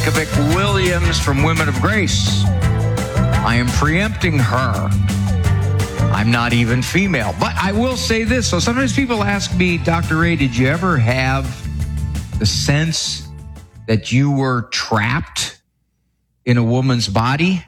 Reykjavik Williams from Women of Grace. I am preempting her. I'm not even female. But I will say this. So sometimes people ask me, Dr. Ray, did you ever have the sense that you were trapped in a woman's body?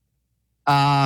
I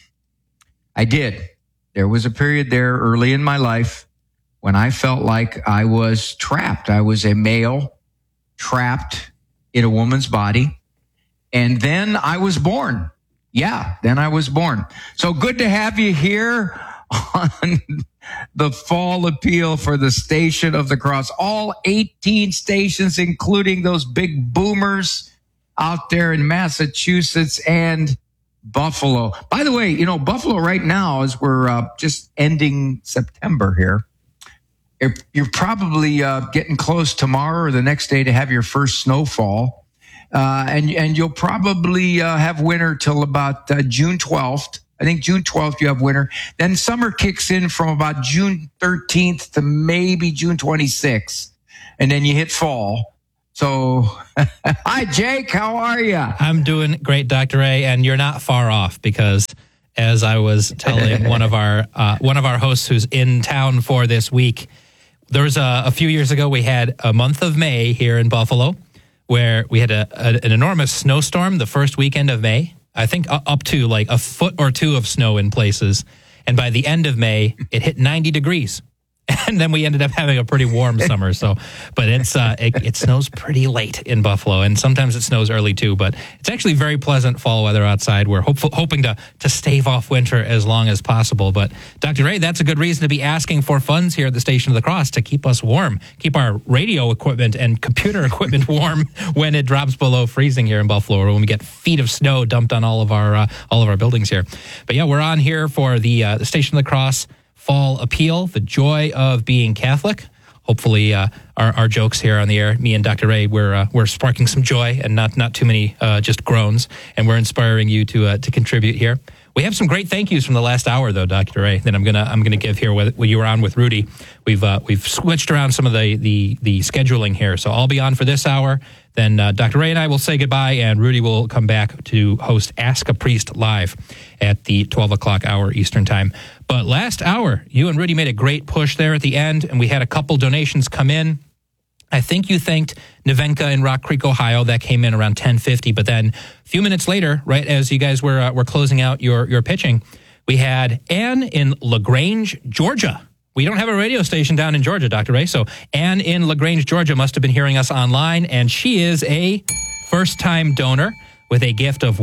did. There was a period there early in my life when I felt like I was trapped. I was a male trapped in a woman's body. And then I was born. Yeah, then I was born. So good to have you here on the fall appeal for the Station of the Cross. All 18 stations, including those big boomers out there in Massachusetts and Buffalo. By the way, you know, Buffalo right now, as we're just ending September here, you're probably getting close tomorrow or the next day to have your first snowfall. And you'll probably have winter till about June 12th. I think June 12th you have winter. Then summer kicks in from about June 13th to maybe June 26th. And then you hit fall. So, hi, Jake. How are you? I'm doing great, Dr. Ray, and you're not far off because, as I was telling one of our hosts who's in town for this week, there was a few years ago we had a month of May here in Buffalo where we had an enormous snowstorm the first weekend of May. I think up to like a foot or two of snow in places, and by the end of May, it hit 90 degrees. And then we ended up having a pretty warm summer. So, but it snows pretty late in Buffalo, and sometimes it snows early too. But it's actually very pleasant fall weather outside. We're hoping to stave off winter as long as possible. But Dr. Ray, that's a good reason to be asking for funds here at the Station of the Cross to keep us warm, keep our radio equipment and computer equipment warm when it drops below freezing here in Buffalo, or when we get feet of snow dumped on all of our buildings here. But yeah, we're on here for the Station of the Cross Fall Appeal, the joy of being Catholic. Hopefully, our jokes here on the air, me and Dr. Ray, we're sparking some joy and not too many just groans, and we're inspiring you to contribute here. We have some great thank yous from the last hour, though, Dr. Ray, that I'm gonna give here. When you were on with Rudy, we've switched around some of the scheduling here, so I'll be on for this hour. Then Dr. Ray and I will say goodbye, and Rudy will come back to host Ask a Priest live at the 12 o'clock hour Eastern Time. But last hour, you and Rudy made a great push there at the end, and we had a couple donations come in. I think you thanked Nevenka in Rock Creek, Ohio. That came in around 10:50. But then a few minutes later, right as you guys were closing out your pitching, we had Ann in LaGrange, Georgia. We don't have a radio station down in Georgia, Dr. Ray. So Ann in LaGrange, Georgia must have been hearing us online, and she is a first-time donor with a gift of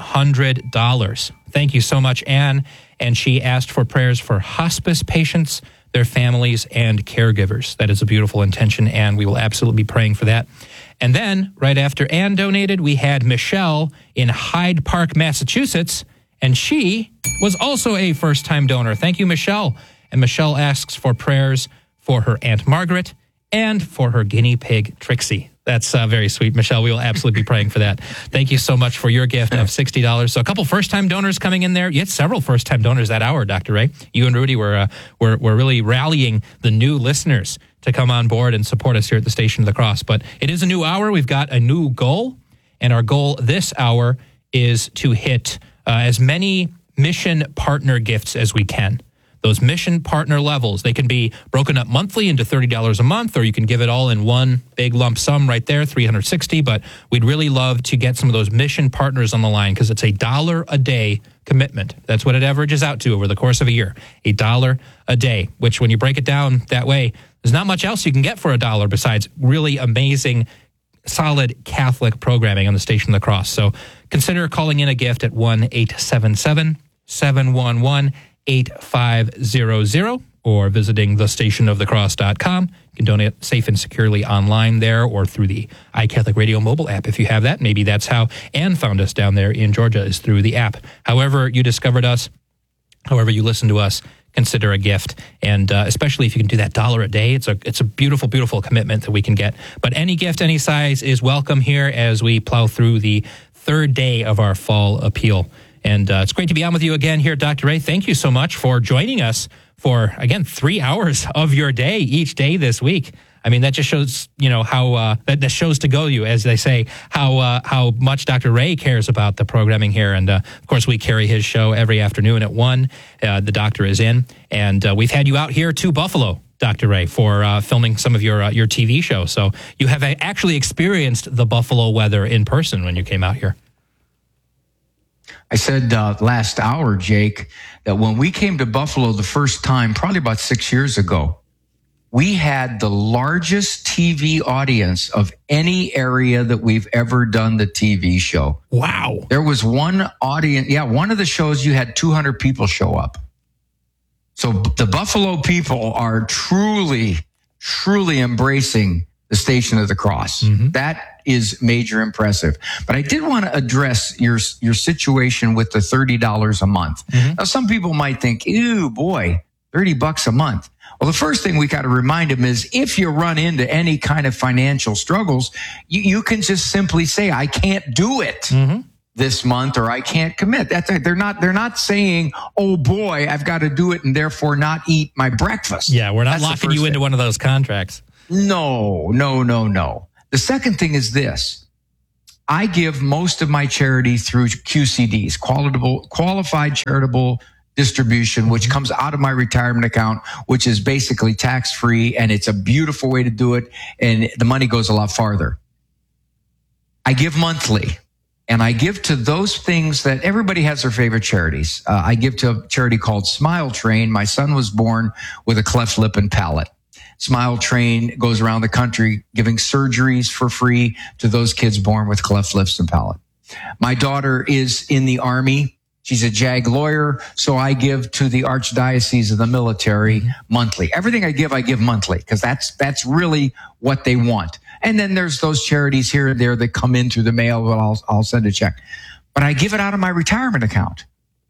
$100. Thank you so much, Ann. And she asked for prayers for hospice patients, their families, and caregivers. That is a beautiful intention, and we will absolutely be praying for that. And then, right after Ann donated, we had Michelle in Hyde Park, Massachusetts, and she was also a first-time donor. Thank you, Michelle. And Michelle asks for prayers for her Aunt Margaret and for her guinea pig, Trixie. That's very sweet, Michelle. We will absolutely be praying for that. Thank you so much for your gift of $60. So a couple first-time donors coming in there. You had several first-time donors that hour, Dr. Ray. You and Rudy were really rallying the new listeners to come on board and support us here at the Station of the Cross. But it is a new hour. We've got a new goal, and our goal this hour is to hit as many mission partner gifts as we can. Those mission partner levels, they can be broken up monthly into $30 a month, or you can give it all in one big lump sum right there, $360. But we'd really love to get some of those mission partners on the line because it's $1 a day commitment. That's what it averages out to over the course of a year, $1 a day, which when you break it down that way, there's not much else you can get for $1 besides really amazing, solid Catholic programming on the Station of the Cross. So consider calling in a gift at 1-877-711-8500 or visiting thestationofthecross.com. You can donate safe and securely online there or through the iCatholic Radio mobile app if you have that. Maybe that's how Ann found us down there in Georgia, is through the app. However you discovered us, however you listen to us, consider a gift. And especially if you can do that $1 a day, it's a beautiful, beautiful commitment that we can get. But any gift, any size is welcome here as we plow through the third day of our fall appeal. And it's great to be on with you again here, Dr. Ray. Thank you so much for joining us for, again, 3 hours of your day each day this week. I mean, that just shows, how that shows to go you, as they say, how much Dr. Ray cares about the programming here. And of course, we carry his show every afternoon at 1. The doctor is in, and we've had you out here to Buffalo, Dr. Ray, for filming some of your TV show. So you have actually experienced the Buffalo weather in person when you came out here. I said last hour, Jake, that when we came to Buffalo the first time, probably about 6 years ago, we had the largest TV audience of any area that we've ever done the TV show. Wow. There was one audience. Yeah, one of the shows you had 200 people show up. So the Buffalo people are truly, truly embracing the Station of the Cross. Mm-hmm. That is major impressive. But I did want to address your situation with the $30 a month. Mm-hmm. Now, some people might think, ew, boy, $30 a month. Well, the first thing we got to remind them is if you run into any kind of financial struggles, you can just simply say, I can't do it this month, or I can't commit. They're not saying, oh boy, I've got to do it and therefore not eat my breakfast. Yeah, we're not locking you into one of those contracts. No. The second thing is this. I give most of my charity through QCDs, qualified charitable distribution, which comes out of my retirement account, which is basically tax-free, and it's a beautiful way to do it, and the money goes a lot farther. I give monthly, and I give to those things that everybody has their favorite charities. I give to a charity called Smile Train. My son was born with a cleft lip and palate. Smile Train goes around the country giving surgeries for free to those kids born with cleft lips and palate. My daughter is in the Army. She's a JAG lawyer, so I give to the Archdiocese of the Military monthly. Everything I give monthly, because that's really what they want. And then there's those charities here and there that come in through the mail, but I'll send a check. But I give it out of my retirement account.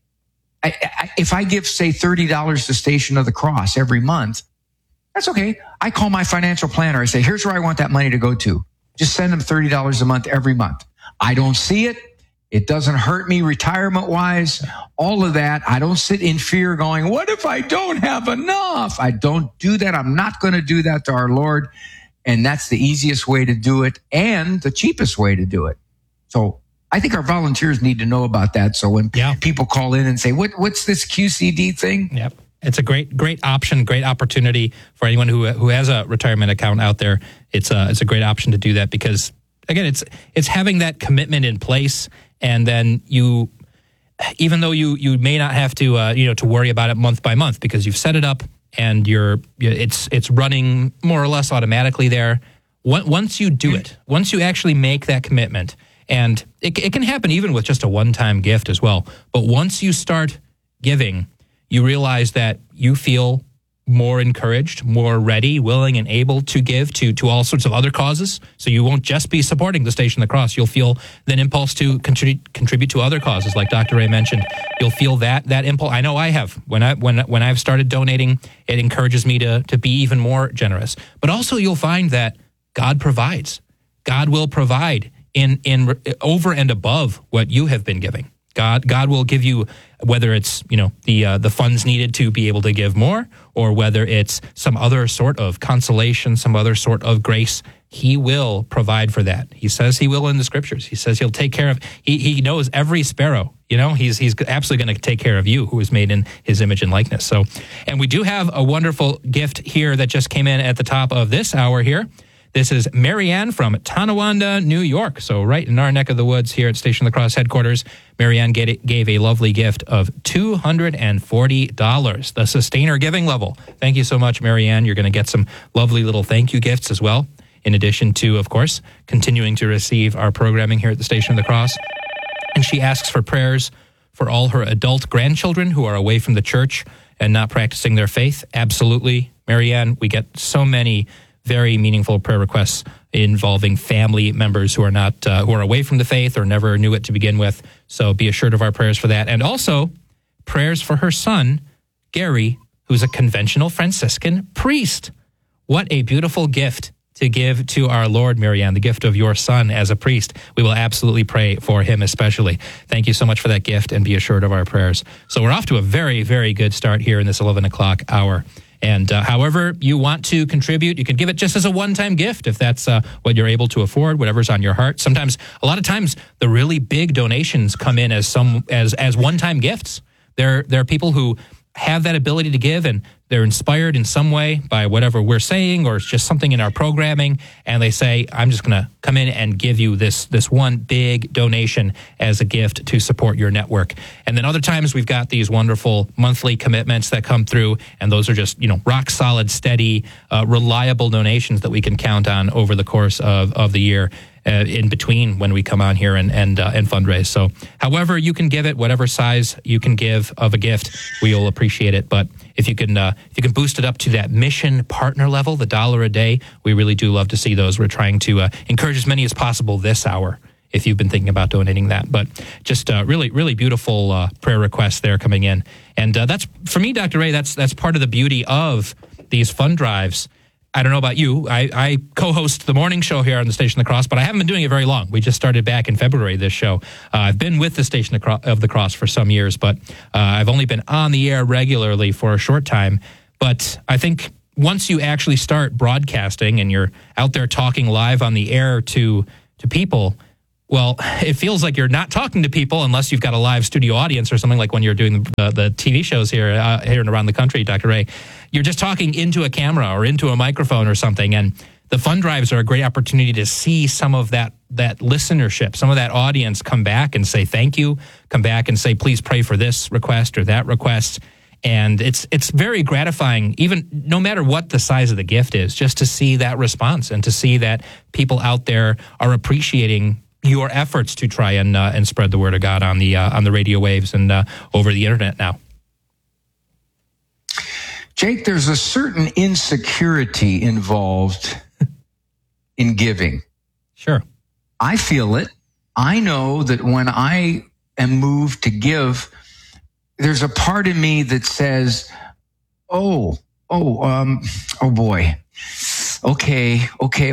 If I give, say, $30 to Station of the Cross every month, that's okay. I call my financial planner. I say, here's where I want that money to go to. Just send them $30 a month every month. I don't see it. It doesn't hurt me retirement-wise, all of that. I don't sit in fear going, what if I don't have enough? I don't do that. I'm not going to do that to our Lord. And that's the easiest way to do it and the cheapest way to do it. So I think our volunteers need to know about that. So when people call in and say, what's this QCD thing? Yep. It's a great option, great opportunity for anyone who has a retirement account out there. It's a great option to do that because, again, it's having that commitment in place. And then you, even though you may not have to to worry about it month by month because you've set it up and it's running more or less automatically there. Once you do it, once you actually make that commitment, and it can happen even with just a one-time gift as well. But once you start giving, you realize that you feel more encouraged, more ready, willing, and able to give to all sorts of other causes. So you won't just be supporting the Station of the Cross. You'll feel that impulse to contribute to other causes, like Dr. Ray mentioned. You'll feel that impulse. I know I have. When I've started donating, it encourages me to be even more generous. But also you'll find that God provides. God will provide in over and above what you have been giving. God will give you, whether it's the funds needed to be able to give more, or whether it's some other sort of consolation, some other sort of grace. He will provide for that. He says he will in the Scriptures. He says he'll take care of. He knows every sparrow. He's absolutely going to take care of you, who is made in His image and likeness. So, and we do have a wonderful gift here that just came in at the top of this hour here. This is Marianne from Tonawanda, New York. So right in our neck of the woods here at Station of the Cross headquarters, Marianne gave a lovely gift of $240, the Sustainer giving level. Thank you so much, Marianne. You're going to get some lovely little thank you gifts as well, in addition to, of course, continuing to receive our programming here at the Station of the Cross. And she asks for prayers for all her adult grandchildren who are away from the church and not practicing their faith. Absolutely, Marianne. We get so many very meaningful prayer requests involving family members who are not who are away from the faith or never knew it to begin with. So be assured of our prayers for that. And also prayers for her son, Gary, who's a conventional Franciscan priest. What a beautiful gift to give to our Lord, Marianne, the gift of your son as a priest. We will absolutely pray for him especially. Thank you so much for that gift, and be assured of our prayers. So we're off to a very, very good start here in this 11 o'clock hour. And however you want to contribute, you can give it just as a one-time gift if that's what you're able to afford, whatever's on your heart. Sometimes, a lot of times, the really big donations come in as one-time gifts. There are people who have that ability to give, and they're inspired in some way by whatever we're saying, or it's just something in our programming, and they say, I'm just going to come in and give you this one big donation as a gift to support your network. And then other times we've got these wonderful monthly commitments that come through, and those are just, rock solid, steady, reliable donations that we can count on over the course of the year. In between when we come on here and fundraise. So however you can give it, whatever size you can give of a gift, we'll appreciate it. But if you can boost it up to that mission partner level, the $1 a day, we really do love to see those. We're trying to encourage as many as possible this hour, if you've been thinking about donating that. But just really, really beautiful prayer requests there coming in. And that's, for me, Dr. Ray, that's part of the beauty of these fund drives. I don't know about you. I co-host the morning show here on the Station of the Cross, but I haven't been doing it very long. We just started back in February, this show. I've been with the Station of the Cross for some years, but I've only been on the air regularly for a short time. But I think once you actually start broadcasting and you're out there talking live on the air to people, well, it feels like you're not talking to people unless you've got a live studio audience or something, like when you're doing the TV shows here and around the country, Dr. Ray. You're just talking into a camera or into a microphone or something, and the fund drives are a great opportunity to see some of that listenership, some of that audience come back and say thank you, come back and say, please pray for this request or that request. And it's very gratifying, even no matter what the size of the gift is, just to see that response and to see that people out there are appreciating your efforts to try and spread the word of God on the radio waves and over the internet now. Jake, there's a certain insecurity involved in giving. Sure. I feel it. I know that when I am moved to give, there's a part of me that says, oh boy. Okay.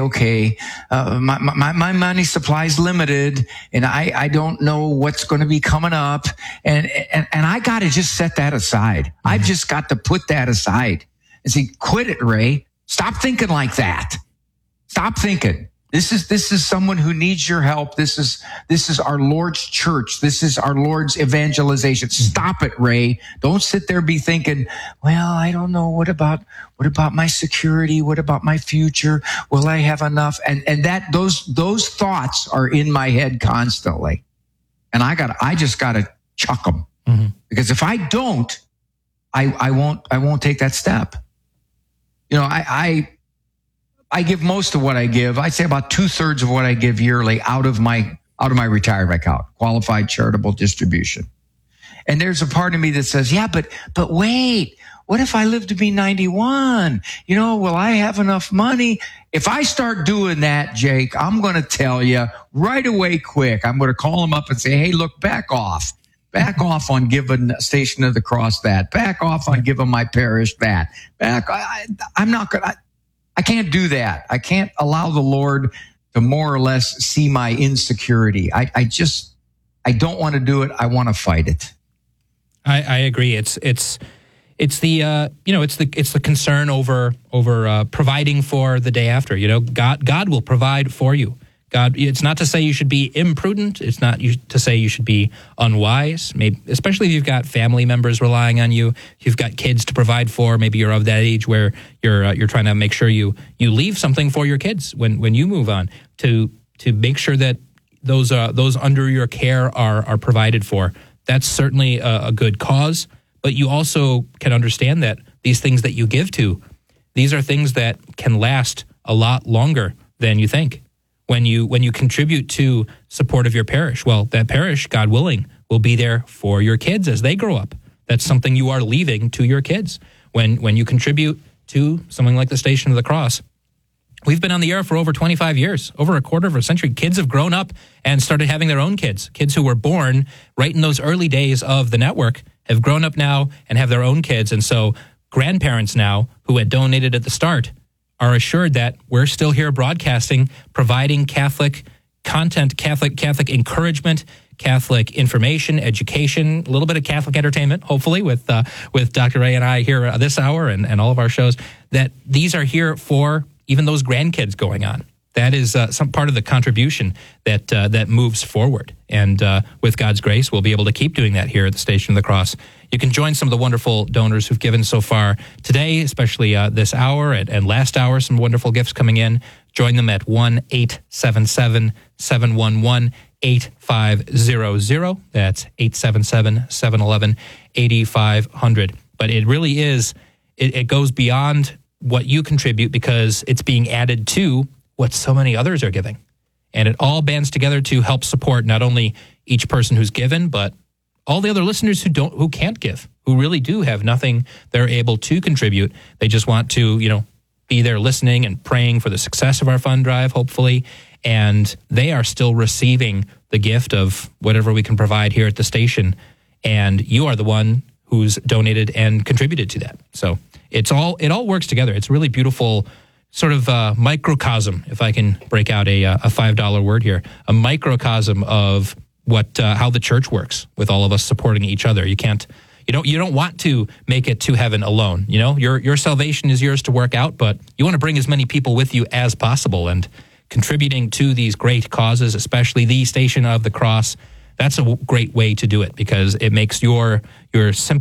My money supply is limited, and I don't know what's going to be coming up, and I got to just set that aside. Mm-hmm. I've just got to put that aside and say, quit it, Ray. Stop thinking like that. Stop thinking. This is someone who needs your help. This is our Lord's church. This is our Lord's evangelization. Stop it, Ray. Don't sit there be thinking, well, I don't know. What about my security? What about my future? Will I have enough? And that those thoughts are in my head constantly. And I just gotta chuck them. Mm-hmm. Because if I don't, I won't take that step. I give most of what I give. I'd say about 2/3 of what I give yearly out of my retirement account, qualified charitable distribution. And there's a part of me that says, yeah, but wait, what if I live to be 91? Will I have enough money? If I start doing that, Jake, I'm going to tell you right away quick. I'm going to call them up and say, hey, look, back off. Back off on giving Station of the Cross that. Back off on giving my parish that. I'm not going to. I can't do that. I can't allow the Lord to more or less see my insecurity. I don't want to do it. I want to fight it. I agree. It's the concern over providing for the day after. God will provide for you. God, it's not to say you should be imprudent. It's not to say you should be unwise. Maybe, especially if you've got family members relying on you, you've got kids to provide for. Maybe you're of that age where you're trying to make sure you leave something for your kids when you move on, to make sure that those under your care are provided for. That's certainly a good cause. But you also can understand that these things that you give to, these are things that can last a lot longer than you think. When you contribute to support of your parish, well, that parish, God willing, will be there for your kids as they grow up. That's something you are leaving to your kids. When you contribute to something like the Station of the Cross, we've been on the air for over 25 years, over a quarter of a century. Kids have grown up and started having their own kids. Kids who were born right in those early days of the network have grown up now and have their own kids. And so grandparents now who had donated at the start are assured that we're still here broadcasting, providing Catholic content, Catholic encouragement, Catholic information, education, a little bit of Catholic entertainment, hopefully, with Dr. Ray and I here this hour and all of our shows, that these are here for even those grandkids going on. That is some part of the contribution that moves forward. And with God's grace, we'll be able to keep doing that here at the Station of the Cross. You can join some of the wonderful donors who've given so far today, especially this hour and last hour, some wonderful gifts coming in. Join them at 1-877-711-8500. That's 877-711-8500. But it really is, it goes beyond what you contribute because it's being added to what so many others are giving. And it all bands together to help support not only each person who's given, but all the other listeners who can't give, who really do have nothing they're able to contribute. They just want to, be there listening and praying for the success of our fund drive, hopefully. And they are still receiving the gift of whatever we can provide here at the station. And you are the one who's donated and contributed to that. So it all works together. It's a really beautiful sort of microcosm, if I can break out a $5 word here, a microcosm of how the church works with all of us supporting each other. You don't want to make it to heaven alone. Your salvation is yours to work out, but you want to bring as many people with you as possible. And contributing to these great causes, especially the Station of the Cross, that's a great way to do it because it makes your simple